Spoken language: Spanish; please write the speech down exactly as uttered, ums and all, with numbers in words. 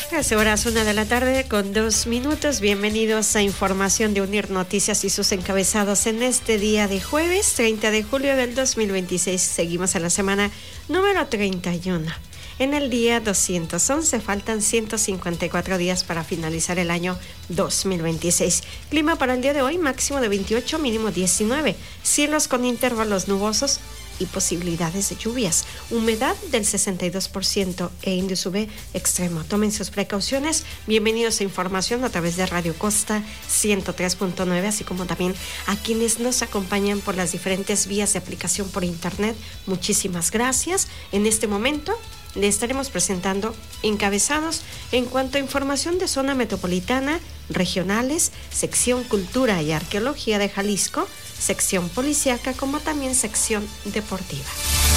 Hace horas una de la tarde con dos minutos. Bienvenidos a Información de Unir Noticias y sus encabezados en este día de jueves treinta de julio del dos mil veintiséis. Seguimos a la semana número treinta y uno. En el día doscientos once faltan ciento cincuenta y cuatro días para finalizar el año dos mil veintiséis. Clima para el día de hoy, máximo de veintiocho, mínimo diecinueve. Cielos con intervalos nubosos y posibilidades de lluvias. Humedad del sesenta y dos por ciento e índice U V extremo. Tomen sus precauciones. Bienvenidos a Información a través de Radio Costa ciento tres punto nueve, así como también a quienes nos acompañan por las diferentes vías de aplicación por internet. Muchísimas gracias. En este momento le estaremos presentando encabezados en cuanto a información de zona metropolitana, regionales, sección Cultura y Arqueología de Jalisco, sección policíaca, como también sección deportiva.